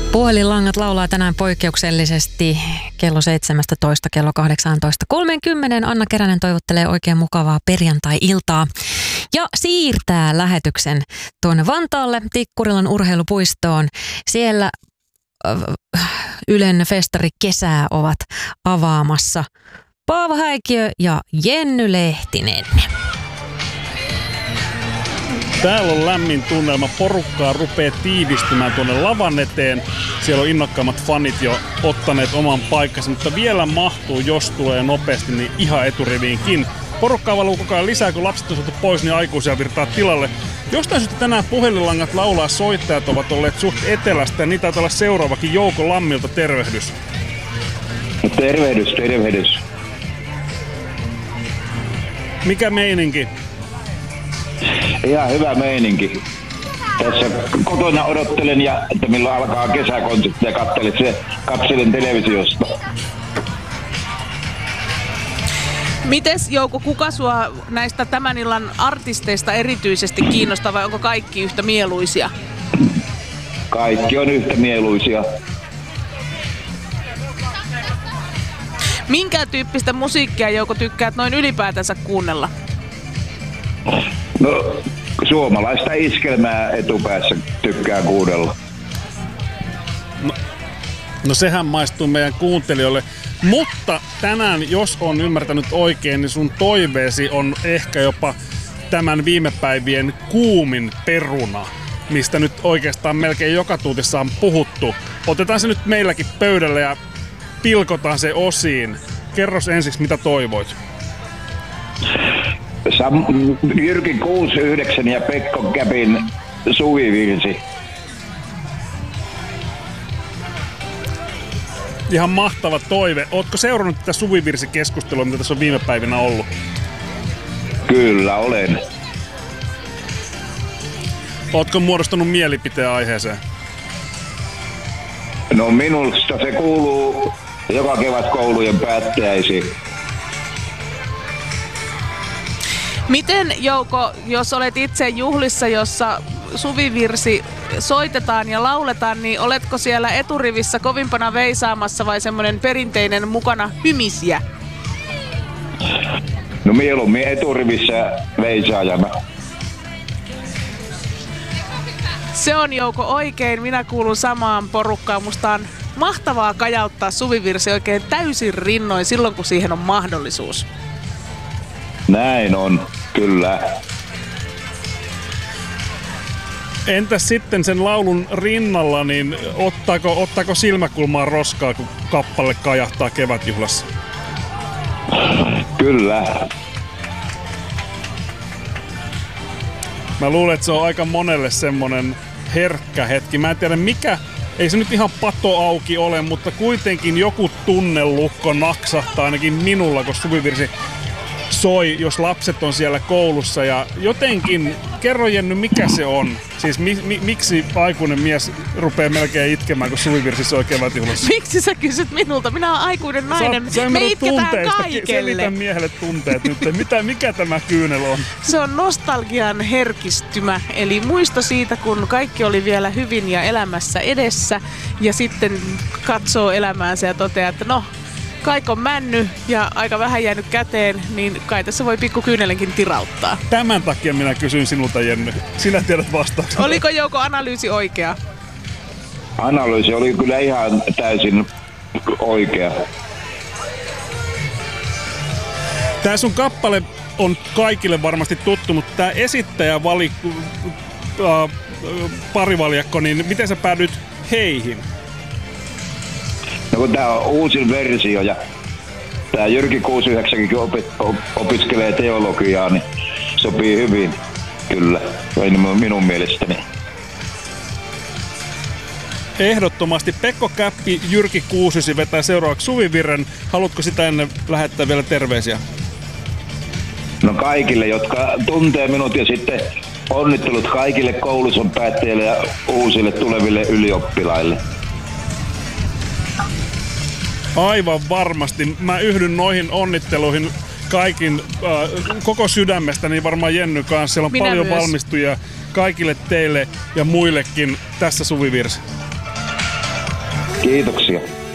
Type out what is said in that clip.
Puhelinlangat laulaa tänään poikkeuksellisesti kello 17, kello 18.30. Anna Keränen toivottelee oikein mukavaa perjantai-iltaa ja siirtää lähetyksen tuonne Vantaalle Tikkurilan urheilupuistoon. Siellä Ylen festari kesää ovat avaamassa Paavo Häikiö ja Jenny Lehtinen. Täällä on lämmin tunnelma. Porukkaa rupeaa tiivistymään tuonne lavan eteen. Siellä on innokkaammat fanit jo ottaneet oman paikkansa, mutta vielä mahtuu, jos tulee nopeasti, niin ihan eturiviinkin. Porukkaa valuu koko ajan lisää, kun lapset on saatu pois, niin aikuisia virtaa tilalle. Jostain syystä tänään puhelinlangat laulaa, soittajat ovat olleet suht etelästä ja niitä taitaa olla seuraavakin. Jouko Lammilta, tervehdys. Tervehdys. Mikä meininki? Ihan hyvä meininki. Tässä kotona odottelen, että milloin alkaa kesäkonsertti ja katselen televisiosta. Mites Jouko, kuka sua näistä tämän illan artisteista erityisesti kiinnostaa vai onko kaikki yhtä mieluisia? Kaikki on yhtä mieluisia. Minkä tyyppistä musiikkia Jouko tykkäät noin ylipäätänsä kuunnella? No, suomalaista iskelmää etupäässä tykkää kuunnella. No sehän maistuu meidän kuuntelijoille. Mutta tänään, jos on ymmärtänyt oikein, niin sun toiveesi on ehkä jopa tämän viime päivien kuumin peruna, mistä nyt oikeastaan melkein joka tuutissa on puhuttu. Otetaan se nyt meilläkin pöydälle ja pilkotaan se osiin. Kerros ensiksi, mitä toivoit. Jyrki 69 ja Pekko Käpin suvivirsi. Ihan mahtava toive. Ootko seurannut tätä suvivirsikeskustelua, mitä tässä on viime päivinä ollut? Kyllä, olen. Ootko muodostanut mielipiteen aiheeseen? No minusta se kuuluu joka kevät koulujen päättäjäisiin. Miten Jouko, jos olet itse juhlissa, jossa suvivirsi soitetaan ja lauletaan, niin oletko siellä eturivissä kovimpana veisaamassa vai semmoinen perinteinen mukana hymisiä? No mieluummin eturivissä veisaajana. Se on Jouko oikein. Minä kuulun samaan porukkaan. Musta on mahtavaa kajauttaa suvivirsi oikein täysin rinnoin silloin, kun siihen on mahdollisuus. Näin on, kyllä. Entäs sitten sen laulun rinnalla, niin ottaako silmäkulmaa roskaa, kun kappale kajahtaa kevätjuhlassa? Kyllä. Mä luulen, että se on aika monelle semmonen herkkä hetki. Mä en tiedä mikä, ei se nyt ihan pato auki ole, mutta kuitenkin joku tunnelukko naksahtaa ainakin minulla, kun suvivirsi soi, jos lapset on siellä koulussa ja jotenkin, kerro Jenny, mikä se on? Siis miksi aikuinen mies rupeaa melkein itkemään, kun suvivirsi soi kevätjuhlassa? Miksi sä kysyt minulta? Minä olen aikuinen nainen. Me itketään kaikelle. Selitä miehelle tunteet nyt. Mikä tämä kyynel on? Se on nostalgian herkistymä, eli muisto siitä, kun kaikki oli vielä hyvin ja elämässä edessä ja sitten katsoo elämäänsä ja toteaa, että no, kaik on männy ja aika vähän jäänyt käteen, niin kai tässä voi pikkukyynelenkin tirauttaa. Tämän takia minä kysyn sinulta, Jenny. Sinä tiedät vastauksen. Oliko Jouko analyysi oikea? Analyysi oli kyllä ihan täysin oikea. Tää sun kappale on kaikille varmasti tuttu, mutta tää parivaljakko, niin miten sä päädyit heihin? No kun tää on uusin versio ja tää Jyrki 69 opiskelee teologiaa, niin sopii hyvin kyllä, minun mielestäni. Ehdottomasti. Pekko Käppi, Jyrki 69 vetää seuraavaksi suvivirren. Haluatko sitä ennen lähettää vielä terveisiä? No kaikille, jotka tuntee minut ja sitten onnittelut kaikille kouluson päättäjille ja uusille tuleville ylioppilaille. Aivan varmasti. Mä yhdyn noihin onnitteluihin koko sydämestä, niin varmaan Jenny kanssa. Siellä on Minä paljon myös. valmistujia kaikille teille ja muillekin tässä suvivirsi. Kiitoksia.